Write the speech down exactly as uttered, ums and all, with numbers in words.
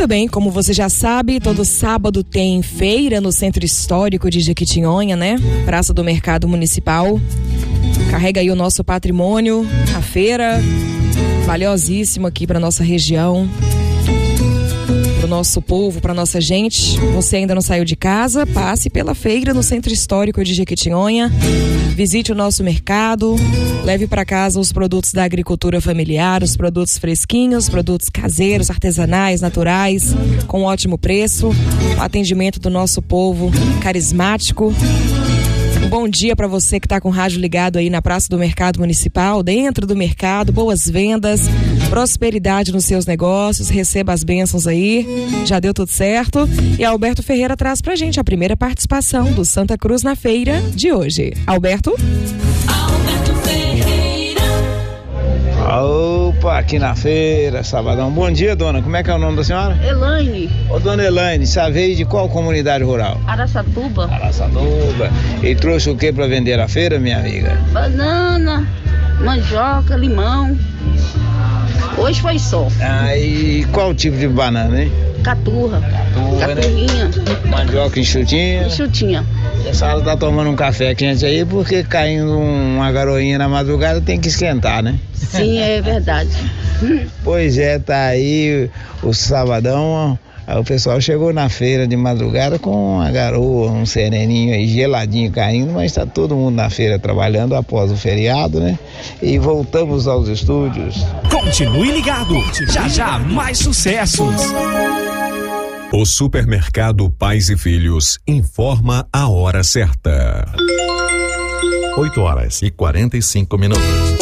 Muito bem, como você já sabe, todo sábado tem feira no Centro Histórico de Jequitinhonha, né? Praça do Mercado Municipal. Carrega aí o nosso patrimônio, a feira, valiosíssima aqui para nossa região, para o nosso povo, para nossa gente. Você ainda não saiu de casa? Passe pela feira no Centro Histórico de Jequitinhonha. Visite o nosso mercado, leve para casa os produtos da agricultura familiar, os produtos fresquinhos, produtos caseiros, artesanais, naturais, com ótimo preço. O atendimento do nosso povo carismático. Um bom dia para você que está com o rádio ligado aí na Praça do Mercado Municipal, dentro do mercado, boas vendas, prosperidade nos seus negócios, receba as bênçãos aí, já deu tudo certo. E Alberto Ferreira traz pra gente a primeira participação do Santa Cruz na feira de hoje. Alberto? Alberto Ferreira. Opa, aqui na feira, sabadão. Bom dia, dona. Como é que é o nome da senhora? Elaine. Ô, dona Elaine, você veio de qual comunidade rural? Araçatuba. Araçatuba. E trouxe o que para vender à feira, minha amiga? Banana, mandioca, limão. Hoje foi só. Ah, e qual tipo de banana, hein? Caturra. Caturra, Caturrinha. Né? Mandioca enxutinha. Enxutinha. E a senhora tá tomando um café quente aí, porque caindo uma garoinha na madrugada tem que esquentar, né? Sim, é verdade. Pois é, tá aí o sabadão, ó, o pessoal chegou na feira de madrugada com uma garoa, um sereninho aí geladinho caindo, mas tá todo mundo na feira trabalhando após o feriado, né? E voltamos aos estúdios. Continue ligado, já já mais sucessos. O Supermercado Pais e Filhos informa a hora certa. oito horas e quarenta e cinco minutos.